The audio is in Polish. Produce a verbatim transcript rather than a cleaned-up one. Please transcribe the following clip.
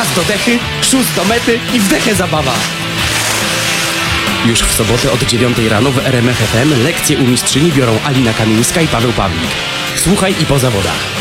raz do dechy, szóst do mety i wdechę zabawa. Już w sobotę od dziewiątej rano w R M F F M lekcje u mistrzyni biorą Alina Kamińska i Paweł Pawlik. Słuchaj i po zawodach.